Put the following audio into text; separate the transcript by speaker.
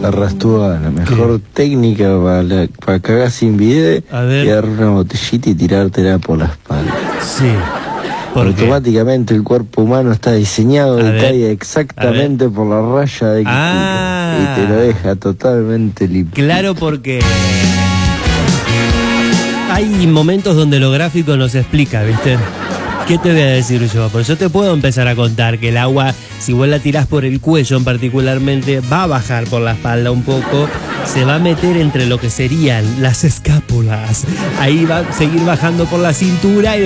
Speaker 1: Carrastua, la mejor técnica para cagar sin bidet, agarrar una botellita y tirártela por la espalda.
Speaker 2: Sí.
Speaker 1: Automáticamente el cuerpo humano está diseñado y cae exactamente por la raya de que y te lo deja totalmente limpio.
Speaker 2: Claro, porque hay momentos donde lo gráfico no se explica, ¿viste? ¿Qué te voy a decir yo? Pues yo te puedo empezar a contar que el agua, si vos la tirás por el cuello particularmente, va a bajar por la espalda un poco, se va a meter entre lo que serían las escápulas, ahí va a seguir bajando por la cintura y